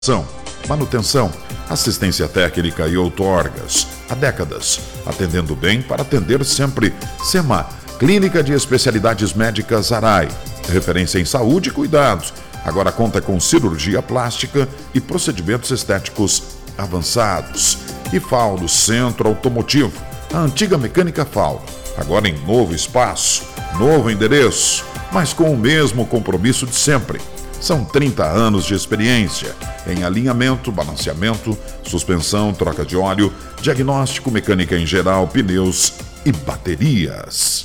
manutenção, assistência técnica e outorgas. Há décadas, atendendo bem para atender sempre. SEMA, Clínica de Especialidades Médicas Arai, referência em saúde e cuidados. Agora conta com cirurgia plástica e procedimentos estéticos avançados. E Faulo, Centro Automotivo, a antiga Mecânica Faulo, agora em novo espaço, novo endereço, mas com o mesmo compromisso de sempre. São 30 anos de experiência em alinhamento, balanceamento, suspensão, troca de óleo, diagnóstico, mecânica em geral, pneus e baterias.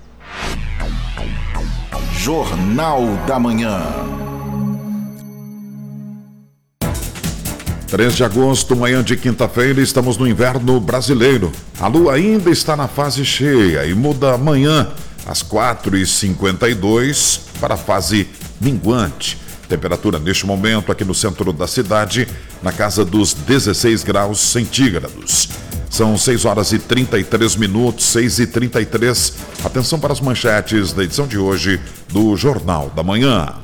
Jornal da Manhã. 3 de agosto, manhã de quinta-feira, estamos no inverno brasileiro. A lua ainda está na fase cheia e muda amanhã, às 4h52, para a fase minguante. Temperatura neste momento aqui no centro da cidade, na casa dos 16 graus centígrados. São 6 horas e 33 minutos, 6h33. Atenção para as manchetes da edição de hoje do Jornal da Manhã.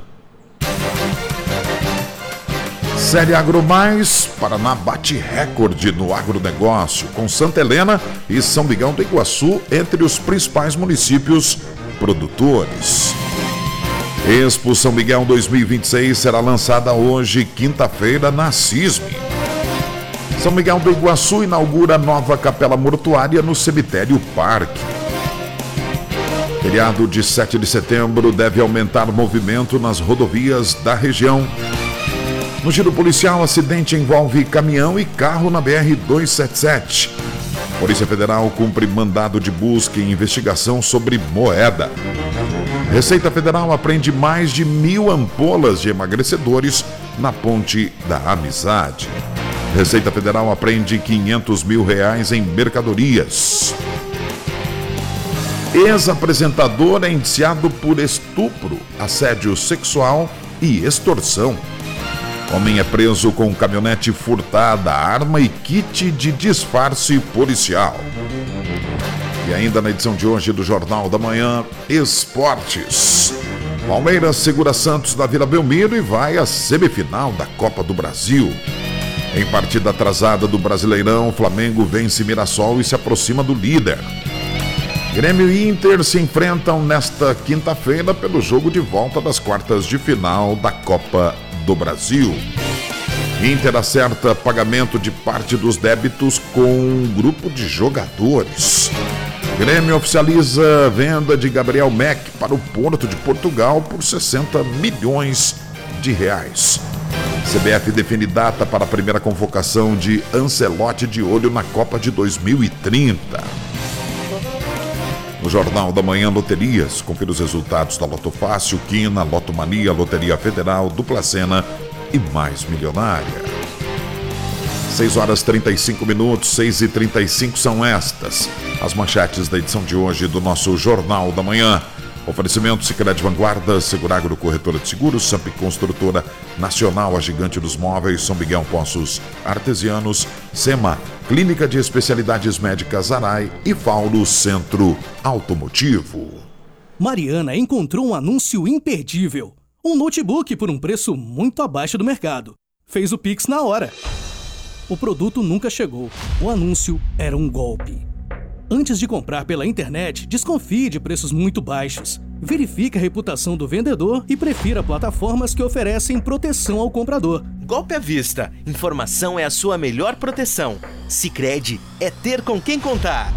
Série Agro Mais, Paraná bate recorde no agronegócio, com Santa Helena e São Miguel do Iguaçu entre os principais municípios produtores. Expo São Miguel 2026 será lançada hoje, quinta-feira, na CISM. São Miguel do Iguaçu inaugura nova capela mortuária no cemitério Parque. Feriado de 7 de setembro deve aumentar o movimento nas rodovias da região. No giro policial, acidente envolve caminhão e carro na BR-277. Polícia Federal cumpre mandado de busca e investigação sobre moeda. Receita Federal apreende mais de 1.000 ampolas de emagrecedores na Ponte da Amizade. Receita Federal apreende R$500 mil em mercadorias. Ex-apresentador é indiciado por estupro, assédio sexual e extorsão. Homem é preso com caminhonete furtada, arma e kit de disfarce policial. E ainda na edição de hoje do Jornal da Manhã, esportes. Palmeiras segura Santos da Vila Belmiro e vai à semifinal da Copa do Brasil. Em partida atrasada do Brasileirão, Flamengo vence Mirassol e se aproxima do líder. Grêmio e Inter se enfrentam nesta quinta-feira pelo jogo de volta das quartas de final da Copa do Brasil. Inter acerta pagamento de parte dos débitos com um grupo de jogadores. Grêmio oficializa a venda de Gabriel Mack para o Porto de Portugal por R$60 milhões. CBF define data para a primeira convocação de Ancelotti de olho na Copa de 2030. No Jornal da Manhã, loterias. Confira os resultados da Loto Fácil, Quina, Loto Mania, Loteria Federal, Dupla Sena e Mais Milionária. 6 horas 35 minutos, 6h35 são estas as manchetes da edição de hoje do nosso Jornal da Manhã. Oferecimento Sicredi Vanguarda, Seguragro Corretora de Seguros, Samp Construtora Nacional, a Gigante dos Móveis, São Miguel Poços Artesianos, SEMA, Clínica de Especialidades Médicas Arai e Faulo, Centro Automotivo. Mariana encontrou um anúncio imperdível. Um notebook por um preço muito abaixo do mercado. Fez o Pix na hora. O produto nunca chegou. O anúncio era um golpe. Antes de comprar pela internet, desconfie de preços muito baixos. Verifique a reputação do vendedor e prefira plataformas que oferecem proteção ao comprador. Golpe à vista. Informação é a sua melhor proteção. Sicredi é ter com quem contar.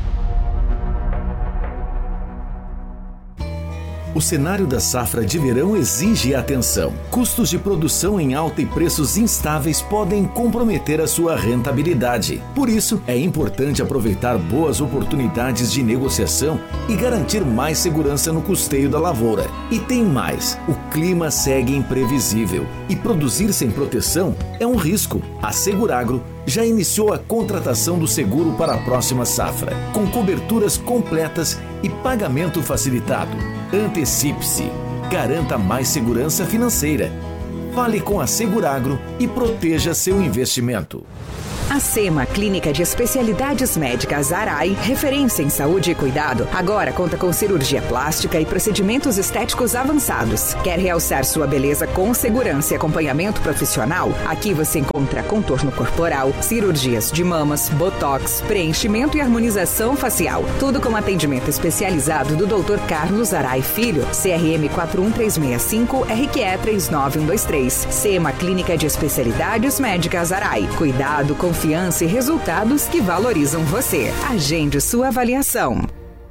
O cenário da safra de verão exige atenção. Custos de produção em alta e preços instáveis podem comprometer a sua rentabilidade. Por isso, é importante aproveitar boas oportunidades de negociação e garantir mais segurança no custeio da lavoura. E tem mais, o clima segue imprevisível e produzir sem proteção é um risco. A Seguragro já iniciou a contratação do seguro para a próxima safra, com coberturas completas e pagamento facilitado. Antecipe-se. Garanta mais segurança financeira. Fale com a Seguragro e proteja seu investimento. A SEMA, Clínica de Especialidades Médicas Arai, referência em saúde e cuidado, agora conta com cirurgia plástica e procedimentos estéticos avançados. Quer realçar sua beleza com segurança e acompanhamento profissional? Aqui você encontra contorno corporal, cirurgias de mamas, botox, preenchimento e harmonização facial. Tudo com atendimento especializado do Dr. Carlos Arai Filho, CRM 41365, RQE 39123. SEMA, Clínica de Especialidades Médicas Arai. Cuidado, confiança e resultados que valorizam você. Agende sua avaliação.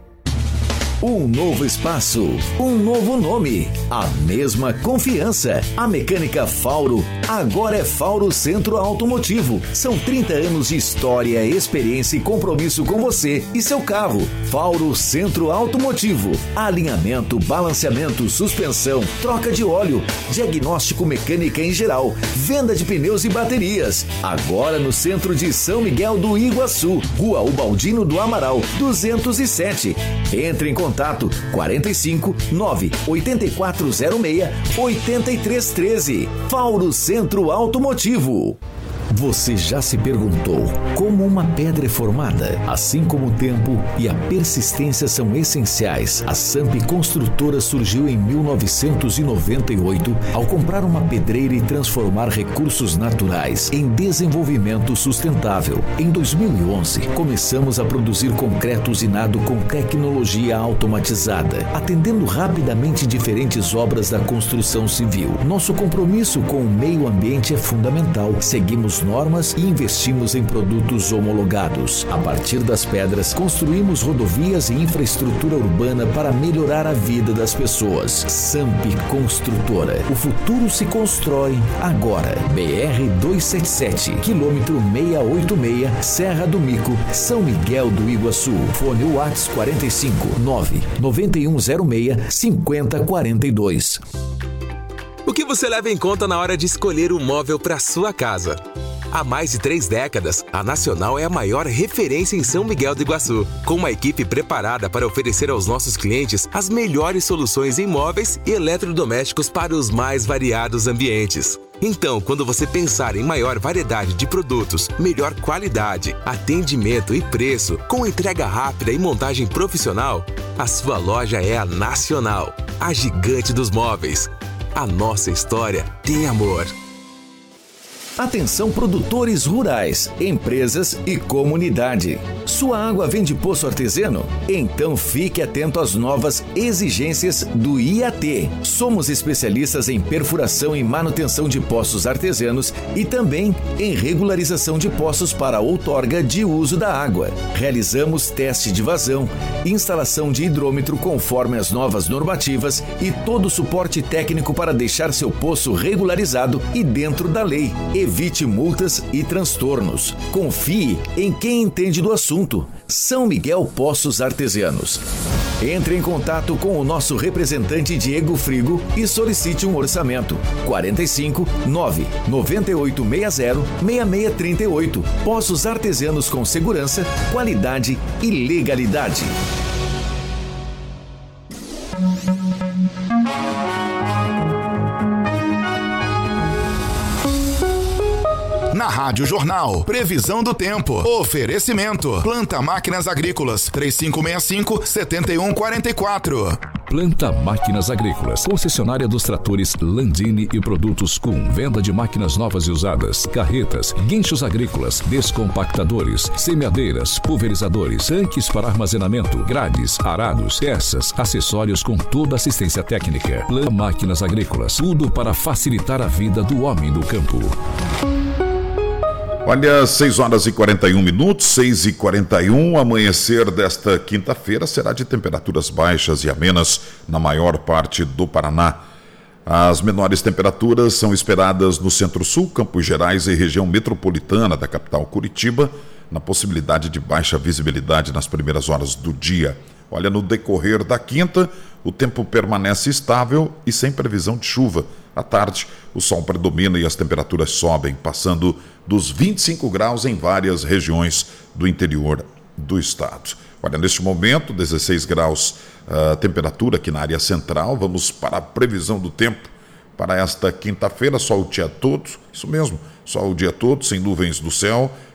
Um novo espaço, um novo nome, a mesma confiança. A Mecânica Fauro agora é Fauro Centro Automotivo. São 30 anos de história, experiência e compromisso com você e seu carro. Fauro Centro Automotivo. Alinhamento, balanceamento, suspensão, troca de óleo, diagnóstico mecânica em geral, venda de pneus e baterias. Agora no centro de São Miguel do Iguaçu, Rua Ubaldino do Amaral, 207. Entre em contato 45 9 8406 8313. Fauro Centro Automotivo. Você já se perguntou como uma pedra é formada? Assim como o tempo e a persistência são essenciais, a Samp Construtora surgiu em 1998 ao comprar uma pedreira e transformar recursos naturais em desenvolvimento sustentável. Em 2011, começamos a produzir concreto usinado com tecnologia automatizada, atendendo rapidamente diferentes obras da construção civil. Nosso compromisso com o meio ambiente é fundamental. Seguimos normas e investimos em produtos homologados. A partir das pedras, construímos rodovias e infraestrutura urbana para melhorar a vida das pessoas. Samp Construtora. O futuro se constrói agora. BR-277, quilômetro 686, Serra do Mico, São Miguel do Iguaçu. Fone WhatsApp 45 9 9106 5042. O que você leva em conta na hora de escolher um móvel para sua casa? Há mais de 3 décadas, a Nacional é a maior referência em São Miguel do Iguaçu, com uma equipe preparada para oferecer aos nossos clientes as melhores soluções em móveis e eletrodomésticos para os mais variados ambientes. Então, quando você pensar em maior variedade de produtos, melhor qualidade, atendimento e preço, com entrega rápida e montagem profissional, a sua loja é a Nacional, a gigante dos móveis. A nossa história tem amor. Atenção produtores rurais, empresas e comunidade. Sua água vem de poço artesiano? Então fique atento às novas exigências do IAT. Somos especialistas em perfuração e manutenção de poços artesianos e também em regularização de poços para outorga de uso da água. Realizamos teste de vazão, instalação de hidrômetro conforme as novas normativas e todo o suporte técnico para deixar seu poço regularizado e dentro da lei. Evite multas e transtornos. Confie em quem entende do assunto. São Miguel Poços Artesianos. Entre em contato com o nosso representante Diego Frigo e solicite um orçamento. 45 9 9860 6638. Poços artesianos com segurança, qualidade e legalidade. Na Rádio Jornal, previsão do tempo. Oferecimento. Planta Máquinas Agrícolas, 3565-7144. Planta Máquinas Agrícolas, concessionária dos tratores Landini e produtos Kuhn, venda de máquinas novas e usadas, carretas, guinchos agrícolas, descompactadores, semeadeiras, pulverizadores, tanques para armazenamento, grades, arados, peças, acessórios com toda assistência técnica. Planta Máquinas Agrícolas, tudo para facilitar a vida do homem do campo. Olha, 6 horas e 41 minutos, 6h41, amanhecer desta quinta-feira será de temperaturas baixas e amenas na maior parte do Paraná. As menores temperaturas são esperadas no Centro-Sul, Campos Gerais e região metropolitana da capital Curitiba, na possibilidade de baixa visibilidade nas primeiras horas do dia. Olha, no decorrer da quinta, o tempo permanece estável e sem previsão de chuva. À tarde, o sol predomina e as temperaturas sobem, passando dos 25 graus em várias regiões do interior do estado. Olha, neste momento, 16 graus a temperatura aqui na área central. Vamos para a previsão do tempo para esta quinta-feira, sol o dia todo, isso mesmo, sol o dia todo, sem nuvens do céu,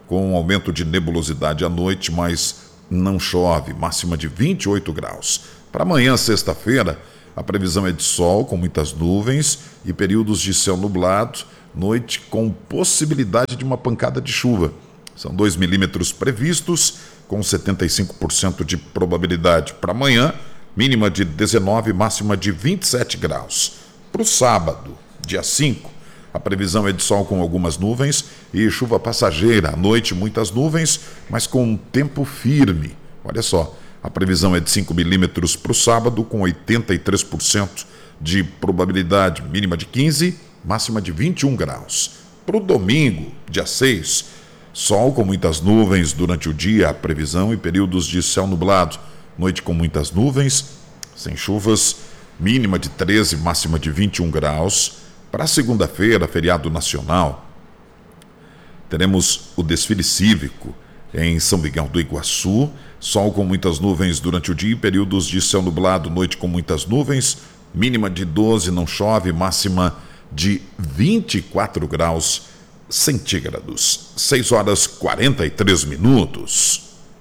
com um aumento de nebulosidade à noite, mas não chove, máxima de 28 graus. Para amanhã, sexta-feira, a previsão é de sol com muitas nuvens e períodos de céu nublado, noite com possibilidade de uma pancada de chuva. São 2 milímetros previstos, com 75% de probabilidade. Para amanhã, mínima de 19, máxima de 27 graus. Para o sábado, dia 5, a previsão é de sol com algumas nuvens e chuva passageira. À noite, muitas nuvens, mas com um tempo firme. Olha só, a previsão é de 5 milímetros para o sábado, com 83% de probabilidade, mínima de 15, máxima de 21 graus. Para o domingo, dia 6, sol com muitas nuvens durante o dia, a previsão e períodos de céu nublado. Noite com muitas nuvens, sem chuvas, mínima de 13, máxima de 21 graus. Para segunda-feira, feriado nacional, teremos o desfile cívico em São Miguel do Iguaçu. Sol com muitas nuvens durante o dia e períodos de céu nublado. Noite com muitas nuvens, mínima de 12, não chove, máxima de 24 graus centígrados. 6 horas 43 minutos.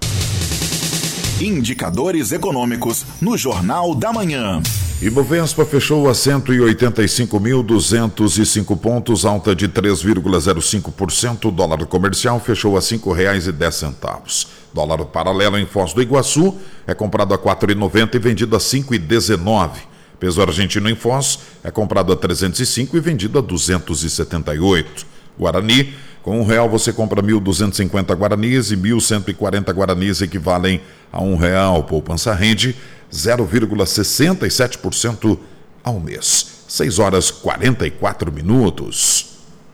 Indicadores econômicos no Jornal da Manhã. Ibovespa fechou a 185.205 pontos, alta de 3,05%. Dólar comercial fechou a R$ 5,10. Dólar paralelo em Foz do Iguaçu é comprado a R$ 4,90 e vendido a R$ 5,19. Peso argentino em Foz é comprado a R$ 305 e vendido a R$ 278. Guarani, com R$1 você compra 1.250 guaranis e 1.140 guaranis equivalem a R$1. Poupança rende 0,67% ao mês. 6 horas 44 minutos.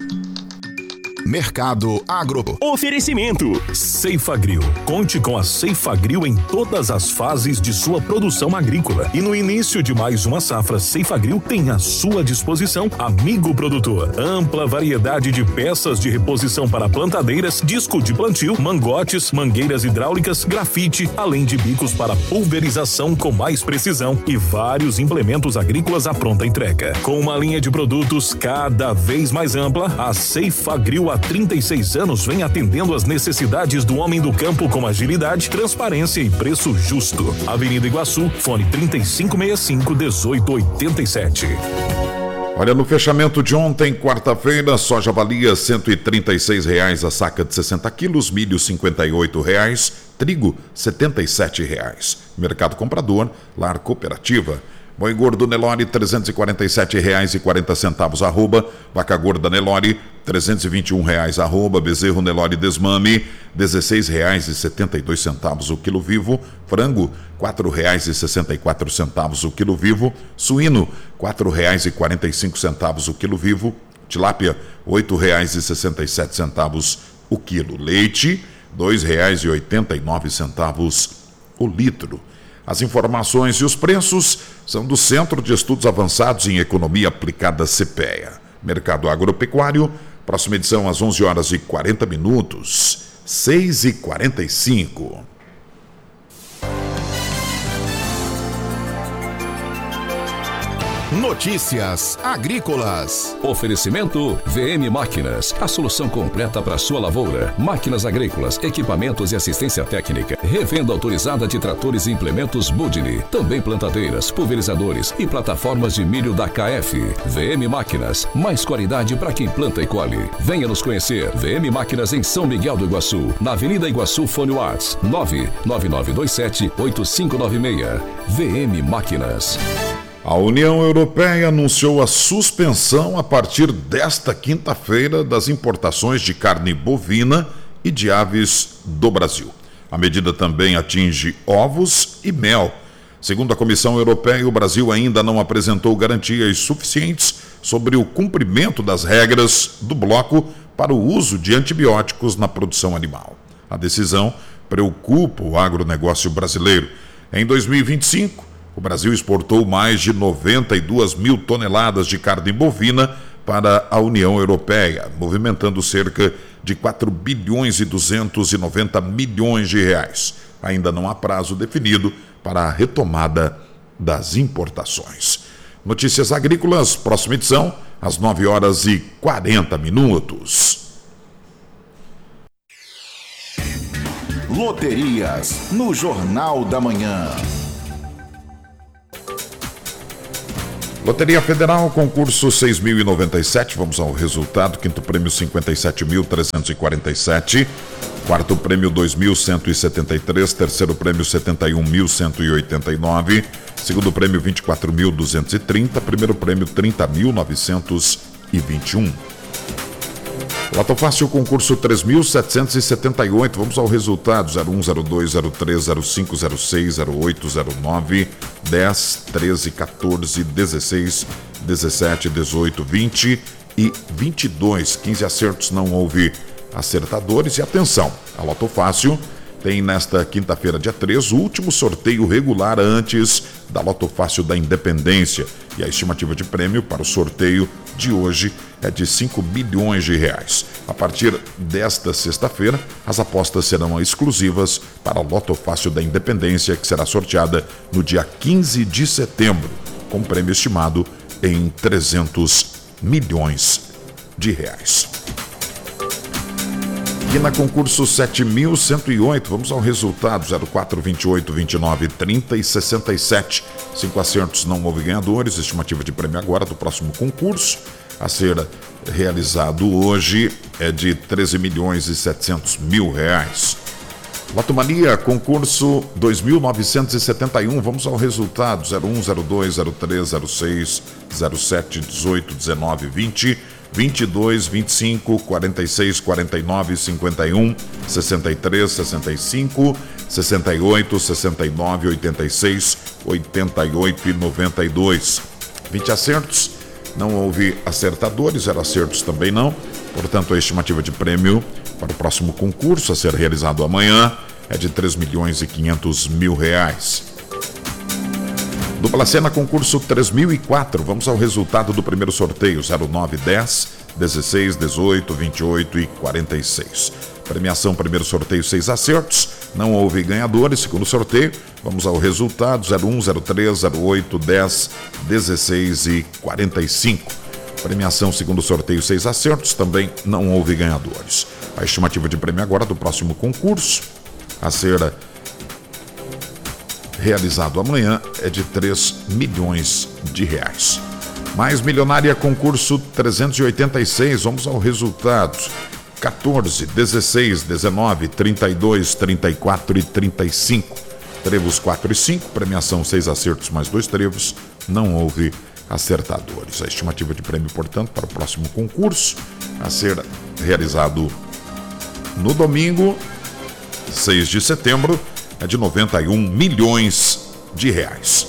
Mercado Agro. Oferecimento Ceifagrill. Conte com a Ceifagrill em todas as fases de sua produção agrícola. E no início de mais uma safra, Ceifagrill tem à sua disposição amigo produtor. Ampla variedade de peças de reposição para plantadeiras, disco de plantio, mangotes, mangueiras hidráulicas, grafite, além de bicos para pulverização com mais precisão e vários implementos agrícolas à pronta entrega. Com uma linha de produtos cada vez mais ampla, a Ceifagrill há 36 anos vem atendendo às necessidades do homem do campo com agilidade, transparência e preço justo. Avenida Iguaçu, fone 3565-1887. Olha, no fechamento de ontem, quarta-feira, soja valia R$ 136 a saca de 60 quilos, milho R$ 58, trigo R$ 77. Mercado comprador, Lar Cooperativa. Boi gordo Nelore, R$ 347,40 arroba. Vaca gorda Nelore, R$ 321 arroba. Bezerro Nelore Desmame, R$ 16,72 o quilo vivo. Frango, R$ 4,64 o quilo vivo. Suíno, R$ 4,45 o quilo vivo. Tilápia, R$ 8,67 o quilo. Leite, R$ 2,89 o litro. As informações e os preços são do Centro de Estudos Avançados em Economia Aplicada CPEA. Mercado Agropecuário, próxima edição às 11 horas e 40 minutos, 6h45. Notícias agrícolas. Oferecimento VM Máquinas, a solução completa para sua lavoura. Máquinas agrícolas, equipamentos e assistência técnica. Revenda autorizada de tratores e implementos Budini. Também plantadeiras, pulverizadores e plataformas de milho da KF. VM Máquinas, mais qualidade para quem planta e colhe. Venha nos conhecer. VM Máquinas em São Miguel do Iguaçu, na Avenida Iguaçu, fone Whats 99927-8596. VM Máquinas. A União Europeia anunciou a suspensão a partir desta quinta-feira das importações de carne bovina e de aves do Brasil. A medida também atinge ovos e mel. Segundo a Comissão Europeia, o Brasil ainda não apresentou garantias suficientes sobre o cumprimento das regras do bloco para o uso de antibióticos na produção animal. A decisão preocupa o agronegócio brasileiro. Em 2025, o Brasil exportou mais de 92 mil toneladas de carne bovina para a União Europeia, movimentando cerca de 4 bilhões e 290 milhões de reais. Ainda não há prazo definido para a retomada das importações. Notícias agrícolas, próxima edição, às 9 horas e 40 minutos. Loterias, no Jornal da Manhã. Loteria Federal, concurso 6.097, vamos ao resultado. Quinto prêmio 57.347, quarto prêmio 2.173, terceiro prêmio 71.189, segundo prêmio 24.230, primeiro prêmio 30.921. Loto Fácil, concurso 3.778, vamos ao resultado. 01, 02, 03, 05, 06, 08, 09, 10, 13, 14, 16, 17, 18, 20 e 22. 15 acertos, não houve acertadores. E atenção, a Loto Fácil tem nesta quinta-feira, dia 3, o último sorteio regular antes da Loto Fácil da Independência. E a estimativa de prêmio para o sorteio de hoje é de 5 bilhões de reais. A partir desta sexta-feira, as apostas serão exclusivas para a Loto Fácil da Independência, que será sorteada no dia 15 de setembro, com prêmio estimado em 300 milhões de reais. E na concurso 7.108, vamos ao resultado. 04, 28, 29, 30 e 67. 5 acertos, não houve ganhadores. Estimativa de prêmio agora do próximo concurso a ser realizado hoje é de 13 milhões e 700 mil reais. Loto Mania, concurso 2.971, vamos ao resultado. 01, 02, 03, 06, 07, 18, 19, 20, 22, 25, 46, 49, 51, 63, 65, 68, 69, 86, 88 e 92. 20 acertos, não houve acertadores, 0 acertos também não. Portanto, a estimativa de prêmio para o próximo concurso a ser realizado amanhã é de 3 milhões e 500 mil reais. Dupla Cena, concurso 3004. Vamos ao resultado do primeiro sorteio. 09, 10, 16, 18, 28 e 46. Premiação, primeiro sorteio, 6 acertos. Não houve ganhadores. Segundo sorteio, vamos ao resultado. 01, 03, 08, 10, 16 e 45. Premiação, segundo sorteio, 6 acertos. Também não houve ganhadores. A estimativa de prêmio agora do próximo concurso a ser realizado amanhã é de 3 milhões de reais. Mais Milionária, concurso 386, vamos ao resultado. 14, 16, 19, 32, 34 e 35. Trevos 4 e 5, premiação 6 acertos mais 2 trevos, não houve acertadores. A estimativa de prêmio, portanto, para o próximo concurso a ser realizado no domingo, 6 de setembro, é de 91 milhões de reais.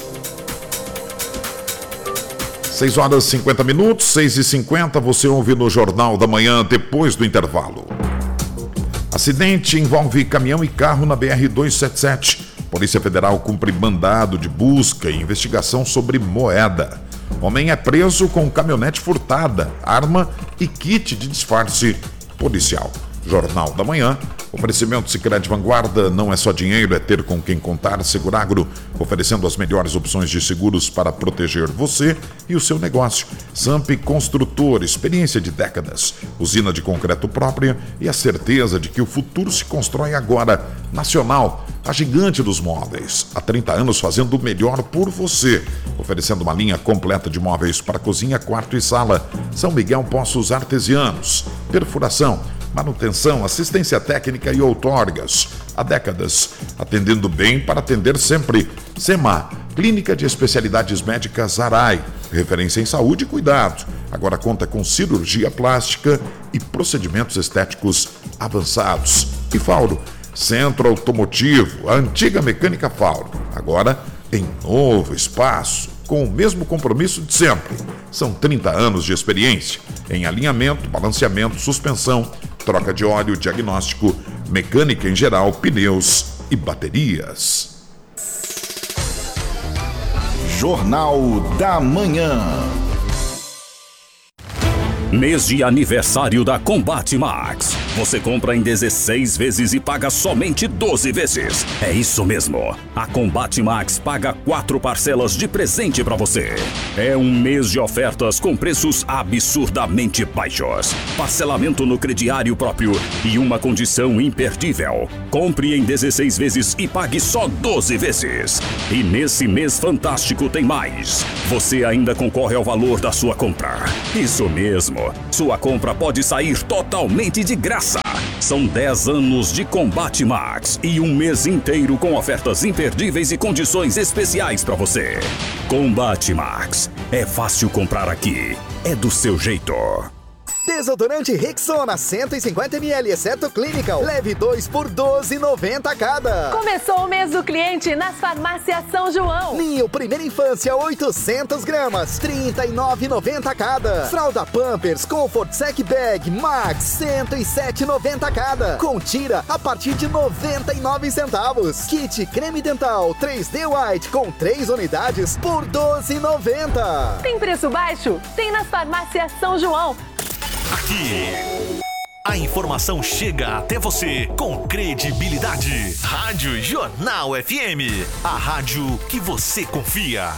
6 horas e 50 minutos, 6h50, você ouve no Jornal da Manhã, depois do intervalo. Acidente envolve caminhão e carro na BR-277. Polícia Federal cumpre mandado de busca e investigação sobre moeda. Homem é preso com caminhonete furtada, arma e kit de disfarce policial. Jornal da Manhã, oferecimento Sicredi Vanguarda, não é só dinheiro, é ter com quem contar. Seguragro, oferecendo as melhores opções de seguros para proteger você e o seu negócio. Samp Construtor, experiência de décadas, usina de concreto própria e a certeza de que o futuro se constrói agora. Nacional, a gigante dos móveis, há 30 anos fazendo o melhor por você, oferecendo uma linha completa de móveis para cozinha, quarto e sala. São Miguel Poços Artesianos, perfuração, manutenção, assistência técnica e outorgas. Há décadas, atendendo bem para atender sempre. SEMA, Clínica de Especialidades Médicas Arai, referência em saúde e cuidado. Agora conta com cirurgia plástica e procedimentos estéticos avançados. E Fauro, Centro Automotivo, a antiga Mecânica Fauro, agora em novo espaço, com o mesmo compromisso de sempre. São 30 anos de experiência em alinhamento, balanceamento, suspensão, troca de óleo, diagnóstico, mecânica em geral, pneus e baterias. Jornal da Manhã. Mês de aniversário da Combate Max. Você compra em 16 vezes e paga somente 12 vezes. É isso mesmo. A Combate Max paga 4 parcelas de presente pra você. É um mês de ofertas com preços absurdamente baixos. Parcelamento no crediário próprio e uma condição imperdível. Compre em 16 vezes e pague só 12 vezes. E nesse mês fantástico tem mais. Você ainda concorre ao valor da sua compra. Isso mesmo. Sua compra pode sair totalmente de graça. São 10 anos de Combate Max e um mês inteiro com ofertas imperdíveis e condições especiais para você. Combate Max. É fácil comprar aqui. É do seu jeito. Desodorante Rexona 150ml, exceto Clinical. Leve 2 por R$12,90 cada. Começou o mês do cliente nas farmácias São João. Ninho Primeira Infância 800 gramas, R$39,90 cada. Fralda Pampers Comfort Sec Bag Max, R$107,90 cada. Com tira a partir de 99 centavos. Kit Creme Dental 3D White com 3 unidades por R$12,90. Tem preço baixo? Tem nas farmácias São João. Aqui, a informação chega até você com credibilidade. Rádio Jornal FM, a rádio que você confia.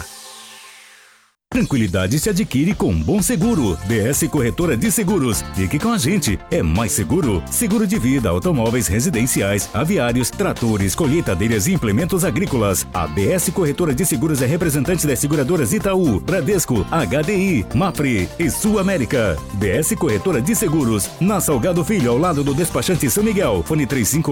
Tranquilidade se adquire com Bom Seguro. BS Corretora de Seguros. Fique com a gente. É mais seguro. Seguro de vida, automóveis residenciais, aviários, tratores, colheitadeiras e implementos agrícolas. A BS Corretora de Seguros é representante das seguradoras Itaú, Bradesco, HDI, Mafre e Sul América. BS Corretora de Seguros. Na Salgado Filho, ao lado do despachante São Miguel. Fone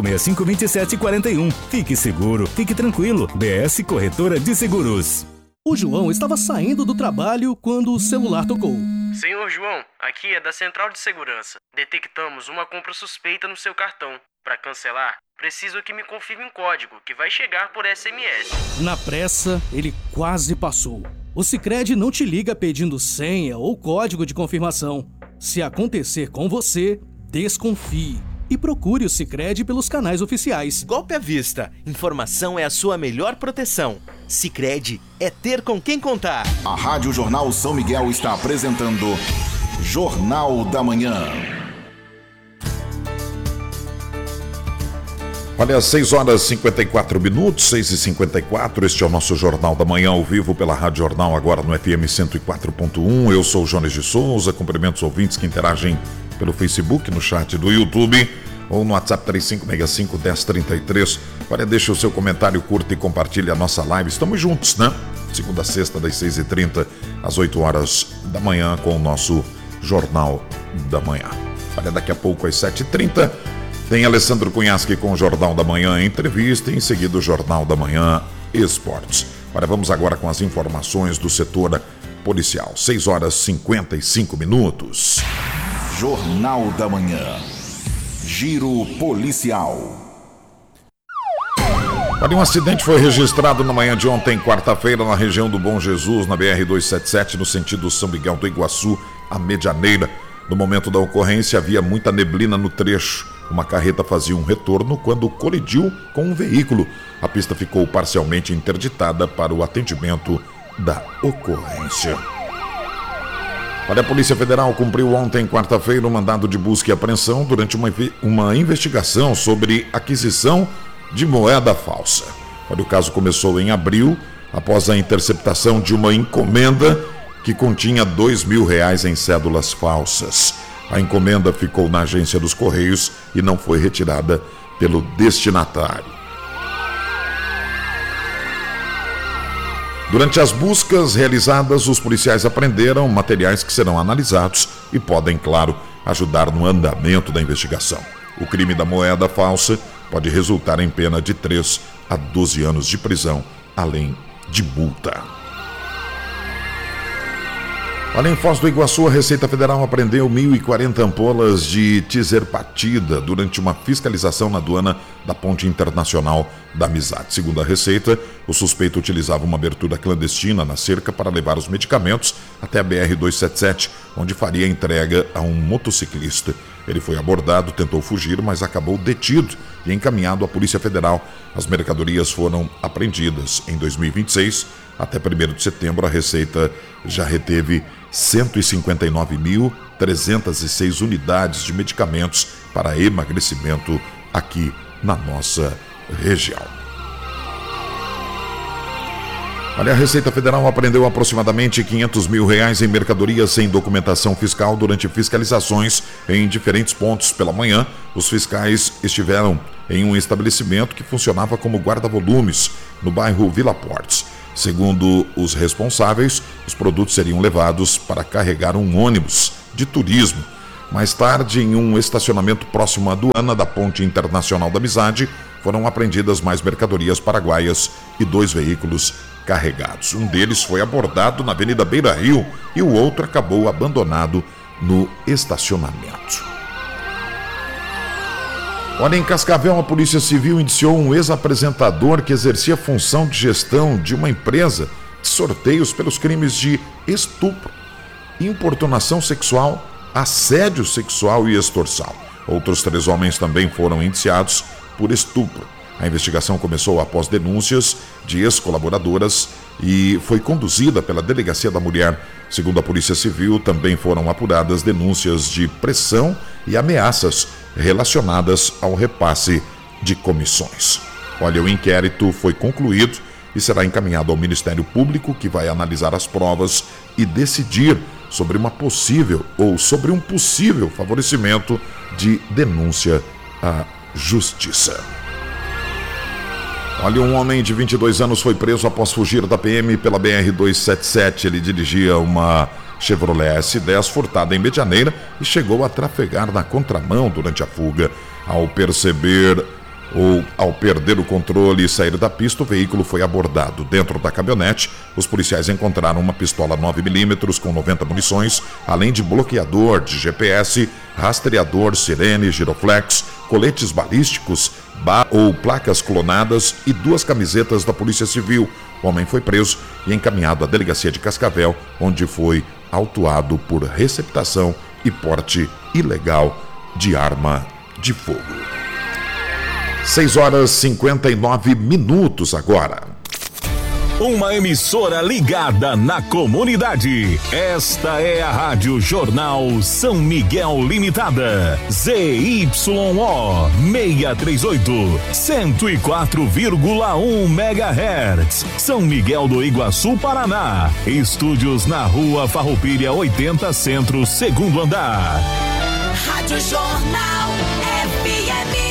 3565-2741. Fique seguro. Fique tranquilo. BS Corretora de Seguros. O João estava saindo do trabalho quando o celular tocou. Senhor João, aqui é da Central de Segurança. Detectamos uma compra suspeita no seu cartão. Para cancelar, preciso que me confirme um código que vai chegar por SMS. Na pressa, ele quase passou. O Sicredi não te liga pedindo senha ou código de confirmação. Se acontecer com você, desconfie. E procure o Sicredi pelos canais oficiais. Golpe à vista. Informação é a sua melhor proteção. Sicredi é ter com quem contar. A Rádio Jornal São Miguel está apresentando Jornal da Manhã. Olha, 6h54, 6h54, este é o nosso Jornal da Manhã ao vivo pela Rádio Jornal, agora no FM 104.1. Eu sou o Jones de Souza, cumprimento os ouvintes que interagem pelo Facebook, no chat do YouTube ou no WhatsApp 3565-1033. Olha, deixa o seu comentário, curta e compartilhe a nossa live. Estamos juntos, né? Segunda a sexta, das 6h30 às 8 horas da manhã, com o nosso Jornal da Manhã. Olha, daqui a pouco às 7h30 tem Alessandro Cunhasque com o Jornal da Manhã Entrevista e em seguida o Jornal da Manhã Esportes. Olha, vamos agora com as informações do setor policial. 6h55. Jornal da Manhã. Giro policial. Olha, um acidente foi registrado na manhã de ontem, quarta-feira, na região do Bom Jesus, na BR-277, no sentido São Miguel do Iguaçu, a Medianeira. No momento da ocorrência, havia muita neblina no trecho. Uma carreta fazia um retorno quando colidiu com um veículo. A pista ficou parcialmente interditada para o atendimento da ocorrência. Olha, a Polícia Federal cumpriu ontem, quarta-feira, um mandado de busca e apreensão durante uma investigação sobre aquisição de moeda falsa. Olha, o caso começou em abril, após a interceptação de uma encomenda que continha R$2.000 em cédulas falsas. A encomenda ficou na agência dos Correios e não foi retirada pelo destinatário. Durante as buscas realizadas, os policiais apreenderam materiais que serão analisados e podem, claro, ajudar no andamento da investigação. O crime da moeda falsa pode resultar em pena de 3 a 12 anos de prisão, além de multa. Olha, em Foz do Iguaçu, a Receita Federal apreendeu 1.040 ampolas de tizerpatida durante uma fiscalização na aduana da Ponte Internacional da Amizade. Segundo a Receita, o suspeito utilizava uma abertura clandestina na cerca para levar os medicamentos até a BR-277, onde faria entrega a um motociclista. Ele foi abordado, tentou fugir, mas acabou detido e encaminhado à Polícia Federal. As mercadorias foram apreendidas. Em 2026, até 1º de setembro, a Receita já reteve 159.306 unidades de medicamentos para emagrecimento aqui na nossa região. Olha, a Receita Federal apreendeu aproximadamente R$500 mil em mercadorias sem documentação fiscal durante fiscalizações em diferentes pontos. Pela manhã, os fiscais estiveram em um estabelecimento que funcionava como guarda-volumes no bairro Vila Portes. Segundo os responsáveis, os produtos seriam levados para carregar um ônibus de turismo. Mais tarde, em um estacionamento próximo à aduana da Ponte Internacional da Amizade, foram apreendidas mais mercadorias paraguaias e 2 veículos carregados. Um deles foi abordado na Avenida Beira Rio e o outro acabou abandonado no estacionamento. Olha, em Cascavel, a Polícia Civil indiciou um ex-apresentador que exercia função de gestão de uma empresa de sorteios pelos crimes de estupro, importunação sexual, assédio sexual e extorsão. Outros 3 homens também foram indiciados por estupro. A investigação começou após denúncias de ex-colaboradoras e foi conduzida pela Delegacia da Mulher. Segundo a Polícia Civil, também foram apuradas denúncias de pressão e ameaças relacionadas ao repasse de comissões. Olha, o inquérito foi concluído e será encaminhado ao Ministério Público, que vai analisar as provas e decidir sobre um possível favorecimento de denúncia à Justiça. Olha, um homem de 22 anos foi preso após fugir da PM pela BR-277. Ele dirigia uma Chevrolet S10 furtada em Medianeira e chegou a trafegar na contramão durante a fuga. Ao perder o controle e sair da pista, o veículo foi abordado. Dentro da caminhonete, os policiais encontraram uma pistola 9mm com 90 munições, além de bloqueador de GPS, rastreador, sirene, giroflex, coletes balísticos ou placas clonadas e 2 camisetas da Polícia Civil. O homem foi preso e encaminhado à Delegacia de Cascavel, onde foi autuado por receptação e porte ilegal de arma de fogo. 6h59 agora. Uma emissora ligada na comunidade. Esta é a Rádio Jornal São Miguel Limitada. ZYO 638, 104,1 MHz. São Miguel do Iguaçu, Paraná. Estúdios na Rua Farroupilha 80 Centro, 2º andar. Rádio Jornal FM.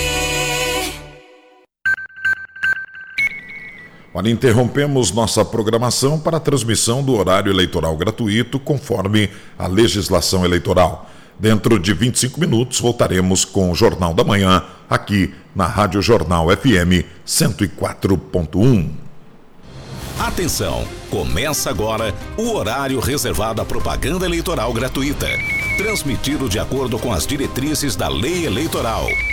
Olha, interrompemos nossa programação para a transmissão do horário eleitoral gratuito conforme a legislação eleitoral. Dentro de 25 minutos voltaremos com o Jornal da Manhã aqui na Rádio Jornal FM 104.1. Atenção, começa agora o horário reservado à propaganda eleitoral gratuita, transmitido de acordo com as diretrizes da Lei Eleitoral.